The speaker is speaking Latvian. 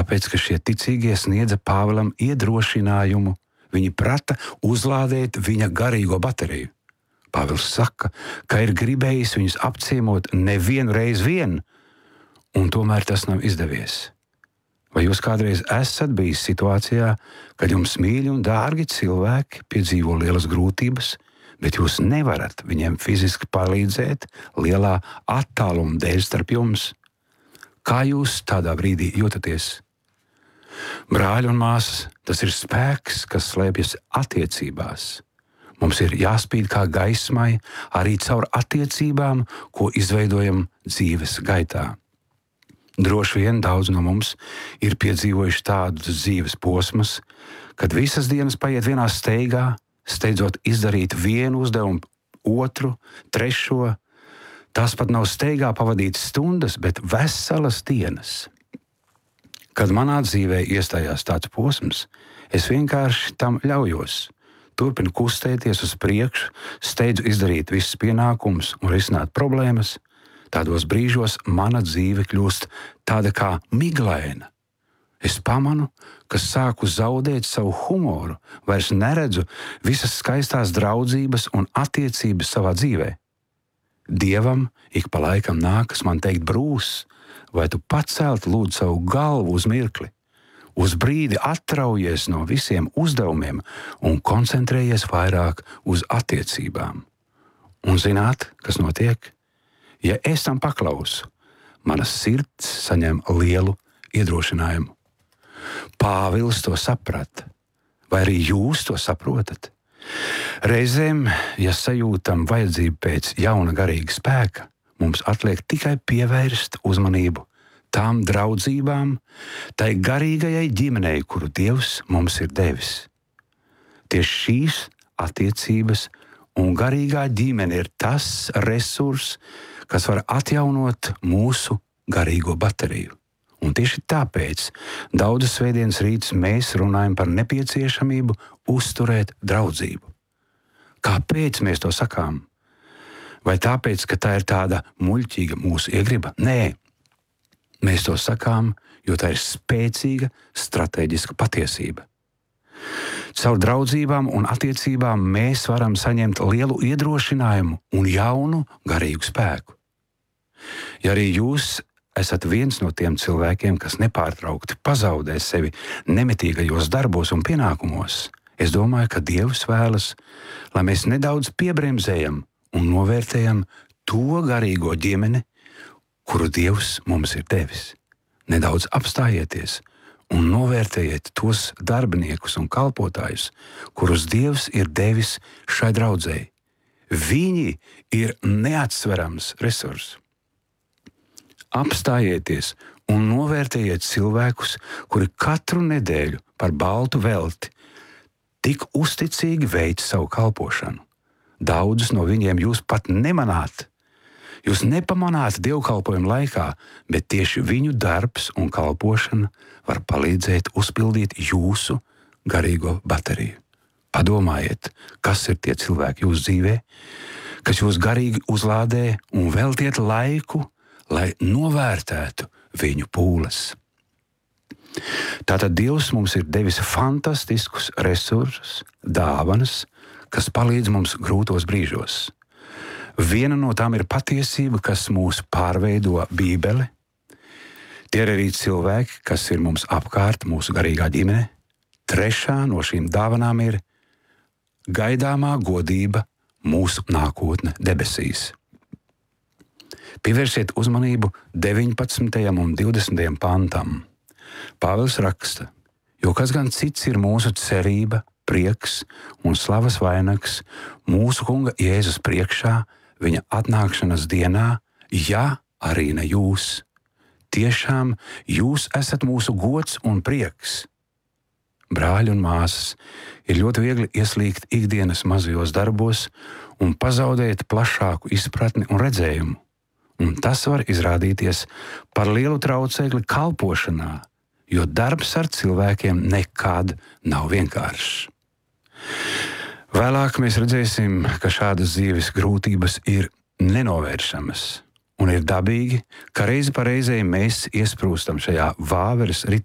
Tāpēc, ka šie ticīgie sniedza Pāvilam iedrošinājumu, viņi prata uzlādēt viņa garīgo bateriju. Pāvils saka, ka ir gribējis viņus apciemot nevienu reizi vien, un tomēr tas nav izdevies. Vai jūs kādreiz esat bijis situācijā, kad jums mīļi un dārgi cilvēki piedzīvo lielas grūtības, bet jūs nevarat viņiem fiziski palīdzēt lielā attāluma dēļ starp jums? Kā jūs tādā brīdī jūtaties? Brāļi un māsas, tas ir spēks, kas slēpjas attiecībās. Mums ir jāspīd kā gaismai arī caur attiecībām, ko izveidojam dzīves gaitā. Droši vien daudz no mums ir piedzīvojuši tādus dzīves posmus, kad visas dienas paiet vienā steigā, steidzot izdarīt vienu uzdevumu, otru, trešo. Tās pat nav steigā pavadītas stundas, bet veselas dienas. Kad manā dzīvē iestājās tāds posms, es vienkārši tam ļaujos. Turpinu kustēties uz priekšu, steidzu izdarīt visus pienākumus un risināt problēmas. Tādos brīžos mana dzīve kļūst tāda kā miglaina. Es pamanu, ka sāku zaudēt savu humoru, vairs neredzu visas skaistās draudzības un attiecības savā dzīvē. Dievam ik pa laikam nākas man teikt: Brūss, vai tu pacelt lūdzu savu galvu uz mirkli? Uz brīdi attraujies no visiem uzdevumiem un koncentrējies vairāk uz attiecībām. Un zināt, kas notiek? Ja es tam paklausu, mana sirds saņem lielu iedrošinājumu. Pāvils to saprata, vai arī jūs to saprotat? Reizēm, ja sajūtam vajadzību pēc jauna garīga spēka, mums atliek tikai pievērst uzmanību tām draudzībām, tai garīgajai ģimenei, kuru Dievs mums ir devis. Tieši šīs attiecības un garīgā ģimene ir tas resurs, kas var atjaunot mūsu garīgo bateriju. Un tieši tāpēc daudzas svētdienas rītus mēs runājam par nepieciešamību uzturēt draudzību. Kāpēc mēs to sakām? Vai tāpēc, ka tā ir tāda muļķīga mūsu iegriba? Nē. Mēs to sakām, jo tā ir spēcīga, stratēģiska patiesība. Caur draudzībām un attiecībām mēs varam saņemt lielu iedrošinājumu un jaunu garīgu spēku. Ja arī jūs esat viens no tiem cilvēkiem, kas nepārtraukti pazaudē sevi nemitīgajos darbos un pienākumos, es domāju, ka Dievs vēlas, lai mēs nedaudz piebremzējam un novērtējam to garīgo ģimeni, kuru Dievs mums ir devis. Nedaudz apstājieties un novērtējiet tos darbiniekus un kalpotājus, kurus Dievs ir devis šai draudzei. Viņi ir neatsverams resurss. Apstājieties un novērtējiet cilvēkus, kuri katru nedēļu par baltu velti tik uzticīgi veic savu kalpošanu. Daudzus no viņiem jūs pat nemanāt. Jūs nepamanāt dievkalpojuma laikā, bet tieši viņu darbs un kalpošana var palīdzēt uzpildīt jūsu garīgo bateriju. Padomājiet, kas ir tie cilvēki jūsu dzīvē, kas jūs garīgi uzlādē, un veltiet laiku, lai novērtētu viņu pūles. Tātad Dievs mums ir devis fantastiskus resursus, dāvanas, kas palīdz mums grūtos brīžos. Viena no tām ir patiesība, kas mūs pārveido Bībeli. Tie ir arī cilvēki, kas ir mums apkārt, mūsu garīgā ģimene. Trešā no šīm dāvanām ir gaidāmā godība, mūsu nākotne debesīs. Pievērsiet uzmanību 19. un 20. pantam. Pāvils raksta: jo kas gan cits ir mūsu cerība, prieks un slavas vainags mūsu Kunga Jēzus priekšā, viņa atnākšanas dienā, ja arī ne jūs. Tiešām jūs esat mūsu gods un prieks. Brāļi un māsas, ir ļoti viegli ieslīgt ikdienas mazajos darbos un pazaudēt plašāku izpratni un redzējumu. Un tas var izrādīties par lielu traucēkli kalpošanā, jo darbs ar cilvēkiem nekad nav vienkāršs. Vēlāk mēs redzēsim, ka šādas dzīves grūtības ir nenovēršamas, un ir dabīgi, ka reizi pa reizei mēs iesprūstam šajā vāveres ritē.